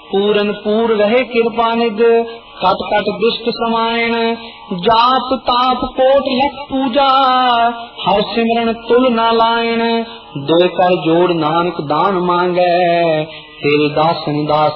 पूरन पूर रहे कृपा निध, कट कट दुष्ट समायण, जाप ताप कोट लख पूजा, हर सिमरन तुल ना लायण, दो कर जोड़ नानक दान मांगे, तेरे दासन दास